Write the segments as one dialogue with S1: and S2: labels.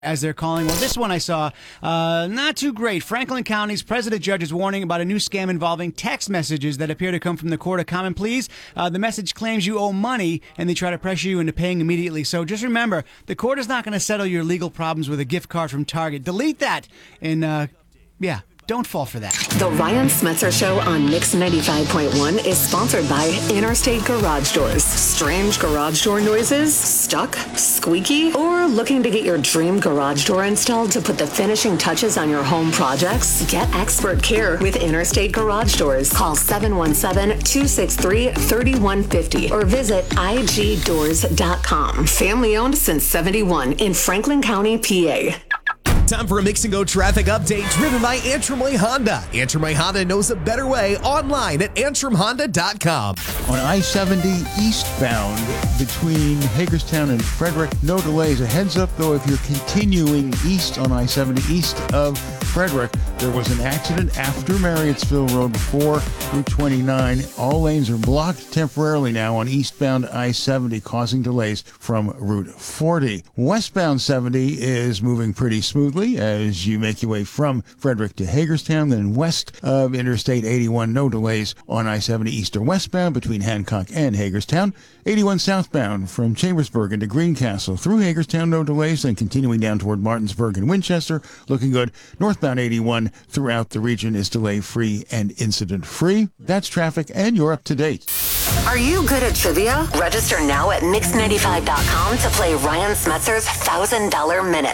S1: as they're calling. Well, this one I saw, not too great. Franklin County's president judge is warning about a new scam involving text messages that appear to come from the Court of Common Pleas. The message claims you owe money, and they try to pressure you into paying immediately. So just remember, the court is not going to settle your legal problems with a gift card from Target. Delete that, and don't fall for that.
S2: The Ryan Smetzer Show on Mix 95.1 is sponsored by Interstate Garage Doors. Strange garage door noises? Stuck? Squeaky? Or looking to get your dream garage door installed to put the finishing touches on your home projects? Get expert care with Interstate Garage Doors. Call 717-263-3150 or visit igdoors.com. Family owned since 71 in Franklin County, PA.
S3: Time for a Mix and Go traffic update driven by Antrim Way Honda. Antrim Way Honda knows a better way online at antrimhonda.com.
S4: On I-70 eastbound between Hagerstown and Frederick, no delays. A heads up, though, if you're continuing east on I-70 east of Frederick, there was an accident after Marriottsville Road before Route 29. All lanes are blocked temporarily now on eastbound I-70, causing delays from Route 40. Westbound 70 is moving pretty smoothly as you make your way from Frederick to Hagerstown. Then west of Interstate 81, no delays on I-70 east or westbound between Hancock and Hagerstown. 81 southbound from Chambersburg into Greencastle through Hagerstown, no delays. Then continuing down toward Martinsburg and Winchester, looking good. Northbound 81 throughout the region is delay-free and incident-free. That's traffic, and you're up to date.
S2: Are you good at trivia? Register now at Mix95.com to play Ryan Smetzer's $1,000 Minute.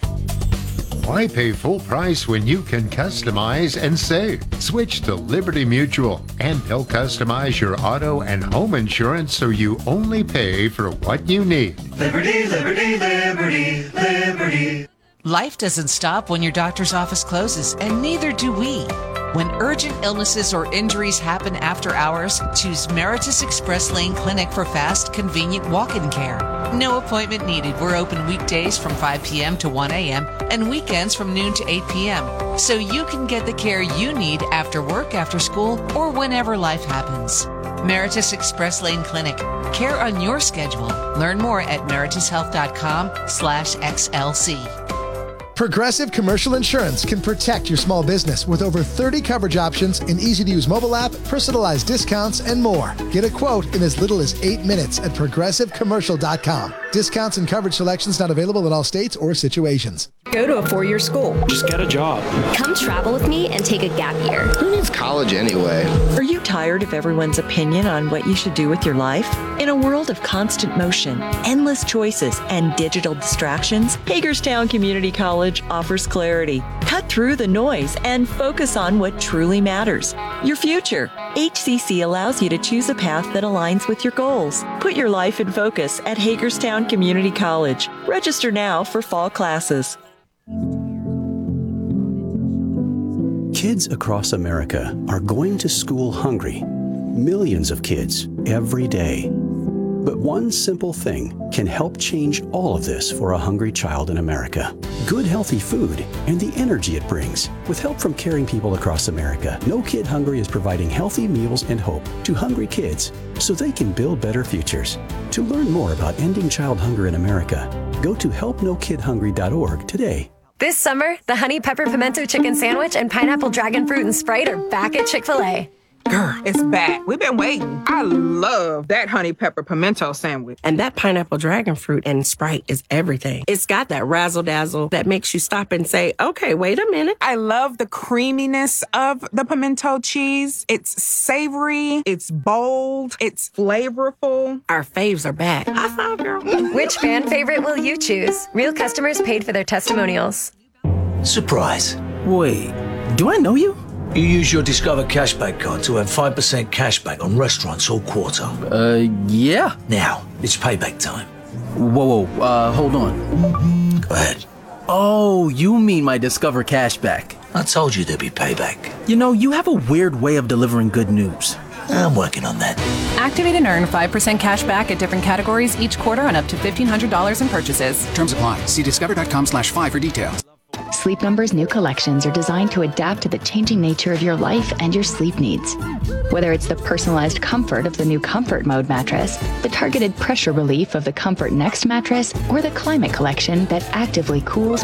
S5: Why pay full price when you can customize and save? Switch to Liberty Mutual, and they'll customize your auto and home insurance so you only pay for what you need.
S6: Liberty, liberty, liberty, liberty.
S7: Life doesn't stop when your doctor's office closes, and neither do we. When urgent illnesses or injuries happen after hours, choose Meritus Express Lane Clinic for fast, convenient walk-in care. No appointment needed. We're open weekdays from 5 p.m. to 1 a.m. and weekends from noon to 8 p.m. So you can get the care you need after work, after school, or whenever life happens. Meritus Express Lane Clinic. Care on your schedule. Learn more at meritushealth.com/XLC.
S8: Progressive Commercial Insurance can protect your small business with over 30 coverage options, an easy-to-use mobile app, personalized discounts, and more. Get a quote in as little as 8 minutes at progressivecommercial.com. Discounts and coverage selections not available in all states or situations.
S9: Go to a four-year school.
S10: Just get a job.
S11: Come travel with me and take a gap year.
S12: Who needs college anyway?
S13: Are you tired of everyone's opinion on what you should do with your life? In a world of constant motion, endless choices, and digital distractions, Hagerstown Community College offers clarity. Cut through the noise and focus on what truly matters. Your future. HCC allows you to choose a path that aligns with your goals. Put your life in focus at Hagerstown Community College. Register now for fall classes.
S14: Kids across America are going to school hungry. Millions of kids every day. But one simple thing can help change all of this for a hungry child in America. Good, healthy food and the energy it brings. With help from caring people across America, No Kid Hungry is providing healthy meals and hope to hungry kids so they can build better futures. To learn more about ending child hunger in America, go to helpnokidhungry.org today.
S11: This summer, the Honey Pepper Pimento Chicken Sandwich and Pineapple Dragon Fruit and Sprite are back at Chick-fil-A.
S15: Girl, it's back. We've been waiting. I love that honey pepper pimento sandwich.
S16: And that pineapple dragon fruit and Sprite is everything. It's got that razzle-dazzle that makes you stop and say, okay, wait a minute.
S15: I love the creaminess of the pimento cheese. It's savory. It's bold. It's flavorful.
S16: Our faves are back. High five, girl.
S11: Which fan favorite will you choose? Real customers paid for their testimonials.
S17: Surprise.
S18: Wait, do I know you?
S17: You use your Discover Cashback card to earn 5% cashback on restaurants all quarter.
S18: Yeah.
S17: Now, it's payback time.
S18: Whoa, hold on.
S17: Go ahead.
S18: Oh, you mean my Discover Cashback.
S17: I told you there'd be payback.
S18: You know, you have a weird way of delivering good news.
S17: I'm working on that.
S19: Activate and earn 5% cash back at different categories each quarter on up to $1,500 in purchases.
S20: Terms apply. See discover.com/5 for details.
S9: Sleep Number's new collections are designed to adapt to the changing nature of your life and your sleep needs. Whether it's the personalized comfort of the new Comfort Mode mattress, the targeted pressure relief of the Comfort Next mattress, or the Climate Collection that actively cools